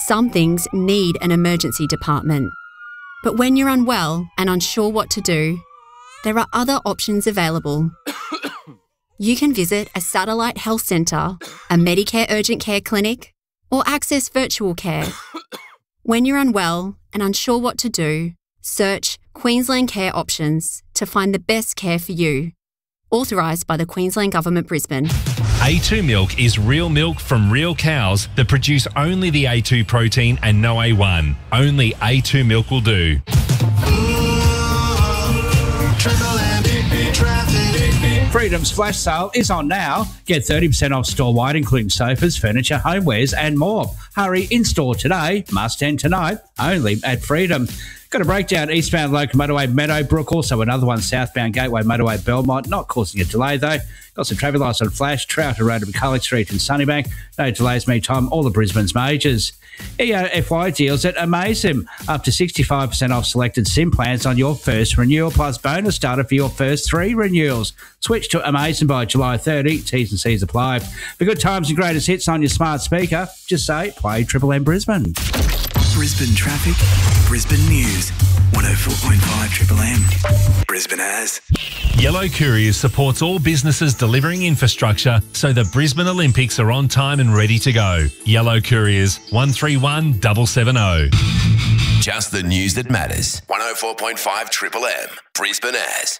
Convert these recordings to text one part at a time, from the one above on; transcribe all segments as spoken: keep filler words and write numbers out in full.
Some things need an emergency department. But when you're unwell and unsure what to do, there are other options available. You can visit a satellite health centre, a Medicare urgent care clinic, or access virtual care. When you're unwell and unsure what to do, search Queensland Care Options to find the best care for you. Authorised by the Queensland Government, Brisbane. A two milk is real milk from real cows that produce only the A two protein and no A one. Only A two milk will do. Freedom's flash sale is on now. Get thirty percent off store-wide, including sofas, furniture, homewares and more. Hurry, in-store today, must end tonight, only at Freedom. Got a breakdown eastbound local motorway Meadowbrook, also another one southbound Gateway motorway Belmont, not causing a delay though. Got some traffic lights on Flash, Trouter Road to McCulloch Street and Sunnybank. No delays meantime, all of Brisbane's majors. E O F Y deals at Amazim, up to sixty-five percent off selected SIM plans on your first renewal, plus bonus starter for your first three renewals. Switch to Amazim by July thirtieth, T's and C's apply. For good times and greatest hits on your smart speaker, just say play Triple M Brisbane. Brisbane traffic, Brisbane news, one oh four point five Triple M. Brisbane has. Yellow Couriers supports all businesses delivering infrastructure so the Brisbane Olympics are on time and ready to go. Yellow Couriers, one three one seven seven zero. Just the news that matters. one oh four point five Triple M. Brisbane has.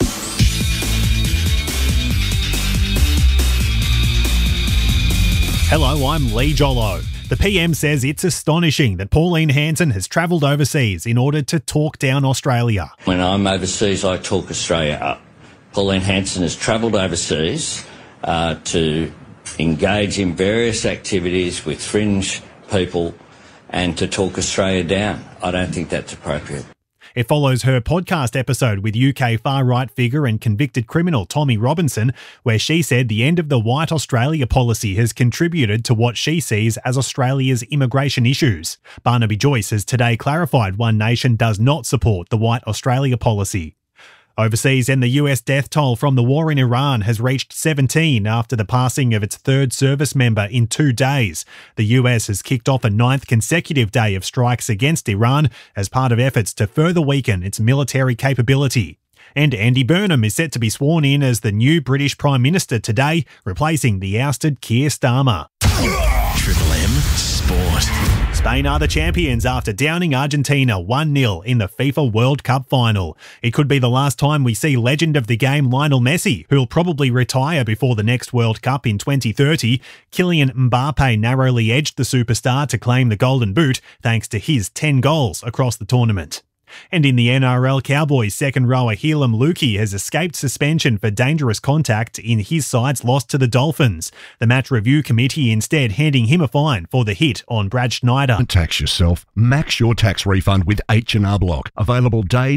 Hello, I'm Lee Jollo. The P M says it's astonishing that Pauline Hanson has travelled overseas in order to talk down Australia. When I'm overseas, I talk Australia up. Pauline Hanson has travelled overseas uh, to engage in various activities with fringe people and to talk Australia down. I don't think that's appropriate. It follows her podcast episode with U K far-right figure and convicted criminal Tommy Robinson, where she said the end of the White Australia policy has contributed to what she sees as Australia's immigration issues. Barnaby Joyce has today clarified One Nation does not support the White Australia policy. Overseas, and the U S death toll from the war in Iran has reached seventeen after the passing of its third service member in two days. The U S has kicked off a ninth consecutive day of strikes against Iran as part of efforts to further weaken its military capability. And Andy Burnham is set to be sworn in as the new British Prime Minister today, replacing the ousted Keir Starmer. Triple M Sport. Spain are the champions after downing Argentina one nil in the FIFA World Cup final. It could be the last time we see legend of the game Lionel Messi, who'll probably retire before the next World Cup in twenty thirty. Kylian Mbappe narrowly edged the superstar to claim the Golden Boot thanks to his ten goals across the tournament. And in the N R L, Cowboys second rower Helam Lukey has escaped suspension for dangerous contact in his side's loss to the Dolphins. The match review committee instead handing him a fine for the hit on Brad Schneider. Tax yourself. Max your tax refund with H and R Block. Available day